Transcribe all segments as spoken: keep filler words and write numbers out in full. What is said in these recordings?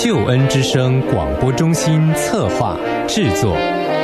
救恩之声广播中心策划制作。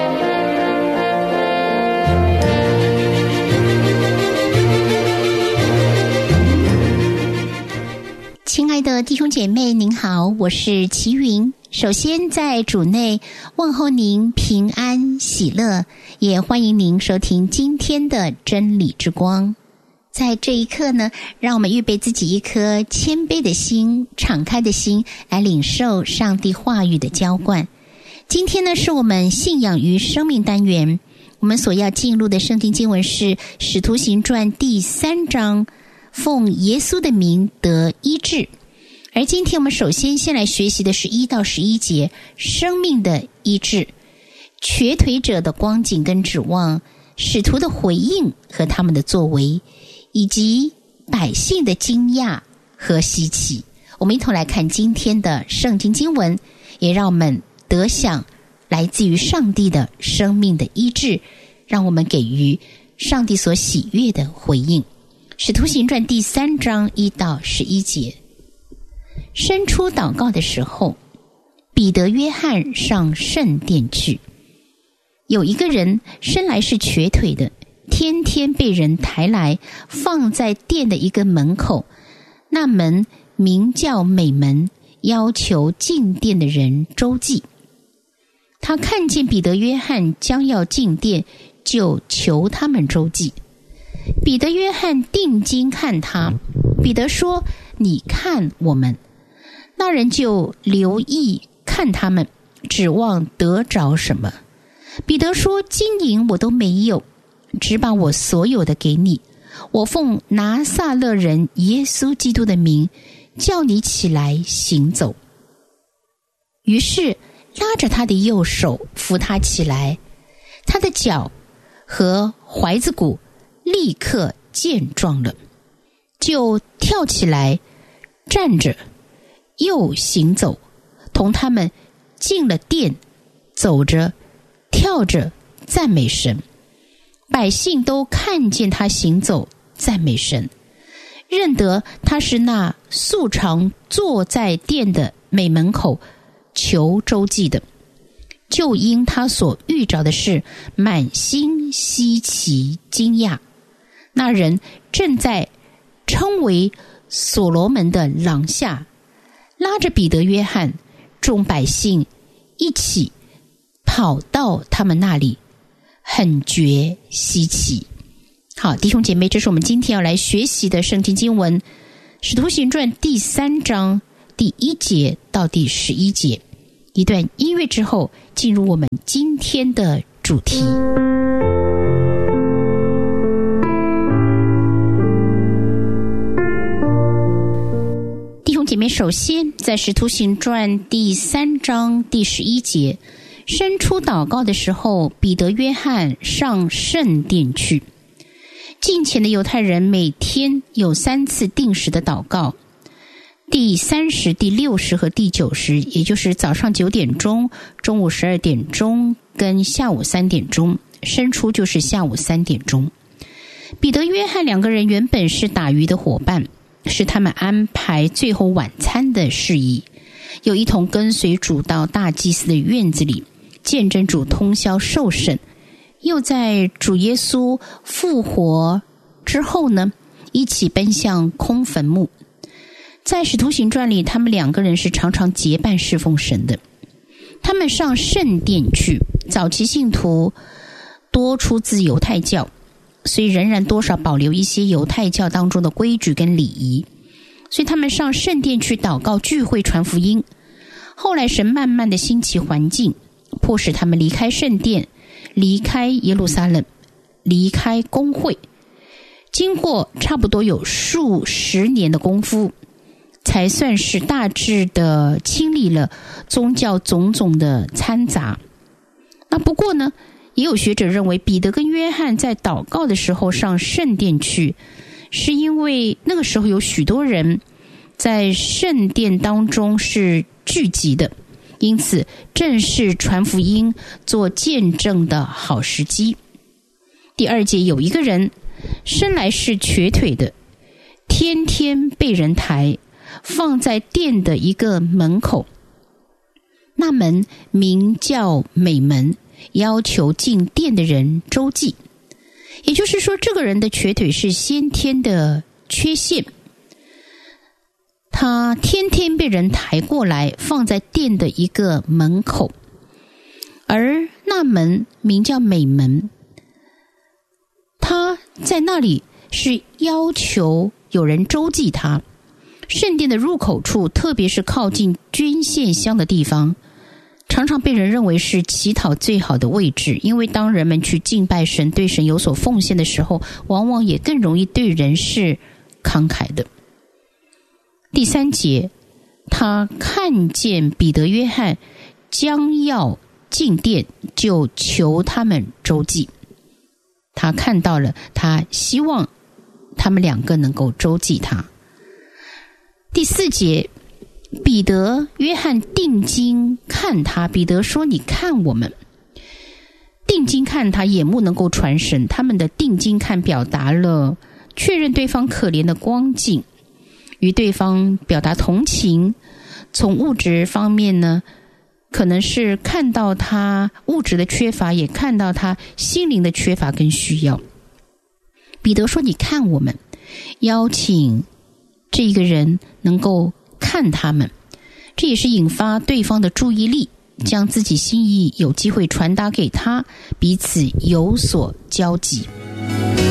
亲爱的弟兄姐妹，您好，我是齐云。首先在主内问候您平安喜乐，也欢迎您收听今天的真理之光。在这一刻呢，让我们预备自己一颗谦卑的心、敞开的心，来领受上帝话语的浇灌。今天呢，是我们信仰与生命单元，我们所要进入的圣经经文是《使徒行传》第三章，奉耶稣的名得医治。而今天我们首先先来学习的是一到十一节，生命的医治，瘸腿者的光景跟指望，使徒的回应和他们的作为，以及百姓的惊讶和稀奇。我们一同来看今天的圣经经文，也让我们得享来自于上帝的生命的医治，让我们给予上帝所喜悦的回应。使徒行传第三章一到十一节，伸出祷告的时候，彼得、约翰上圣殿去。有一个人生来是瘸腿的，天天被人抬来，放在殿的一个门口，那门名叫美门，要求进殿的人周济。他看见彼得、约翰将要进殿，就求他们周济。彼得、约翰定睛看他，彼得说：你看我们。那人就留意看他们，指望得着什么。彼得说：金银我都没有，只把我所有的给你。我奉拿撒勒人耶稣基督的名，叫你起来行走。于是拉着他的右手扶他起来，他的脚和踝子骨立刻健壮了，就跳起来站着，又行走，同他们进了殿，走着跳着赞美神。百姓都看见他行走赞美神，认得他是那素常坐在殿的美门口求周济的，就因他所遇着的事满心稀奇惊讶。那人正在称为所罗门的廊下，拉着彼得、约翰，众百姓一起跑到他们那里，很觉稀奇。好，弟兄姐妹，这是我们今天要来学习的圣经经文，使徒行传第三章第一节到第十一节。一段音乐之后，进入我们今天的主题。弟兄姐妹，首先在使徒行传第三章第十一节，伸出祷告的时候，彼得、约翰上圣殿去。近前的犹太人每天有三次定时的祷告，第三十、第六十和第九十，也就是早上九点钟、中午十二点钟跟下午三点钟，伸出就是下午三点钟。彼得、约翰两个人原本是打鱼的伙伴，是他们安排最后晚餐的事宜，有一同跟随主到大祭司的院子里，见证主通宵受审，又在主耶稣复活之后呢，一起奔向空坟墓。在使徒行传里，他们两个人是常常结伴侍奉神的。他们上圣殿去，早期信徒多出自犹太教，所以仍然多少保留一些犹太教当中的规矩跟礼仪，所以他们上圣殿去祷告、聚会、传福音。后来神慢慢的兴起环境，迫使他们离开圣殿，离开耶路撒冷，离开公会。经过差不多有数十年的功夫，才算是大致的清理了宗教种种的掺杂。那不过呢，也有学者认为彼得跟约翰在祷告的时候上圣殿去，是因为那个时候有许多人在圣殿当中是聚集的，因此正是传福音做见证的好时机。第二节，有一个人生来是瘸腿的，天天被人抬，放在殿的一个门口， 那门名叫美门，要求进殿的人周济。也就是说，这个人的瘸腿是先天的缺陷，他天天被人抬过来放在殿的一个门口，而那门名叫美门，他在那里是要求有人周济他。圣殿的入口处，特别是靠近捐献箱的地方，常常被人认为是祈祷最好的位置，因为当人们去敬拜神，对神有所奉献的时候，往往也更容易对人是慷慨的。第三节，他看见彼得、约翰将要进殿，就求他们周济。他看到了，他希望他们两个能够周济他。第四节，彼得、约翰定睛看他，彼得说：“你看我们。”定睛看他，眼目能够传神。他们的定睛看表达了确认对方可怜的光景，与对方表达同情。从物质方面呢，可能是看到他物质的缺乏，也看到他心灵的缺乏跟需要。彼得说：“你看我们。”邀请这个人能够看他们，这也是引发对方的注意力，将自己心意有机会传达给他，彼此有所交集。